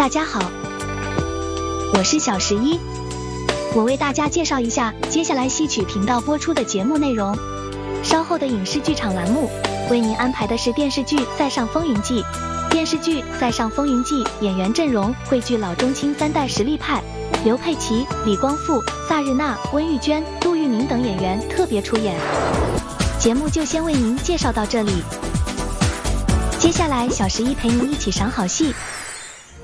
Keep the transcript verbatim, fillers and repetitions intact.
大家好，我是小十一，我为大家介绍一下接下来戏曲频道播出的节目内容。稍后的影视剧场栏目为您安排的是电视剧《塞上风云记》。电视剧《塞上风云记》演员阵容汇聚老中青三代实力派，刘佩琦、李光复、萨日娜、温玉娟、杜玉明等演员特别出演。节目就先为您介绍到这里，接下来小十一陪您一起赏好戏。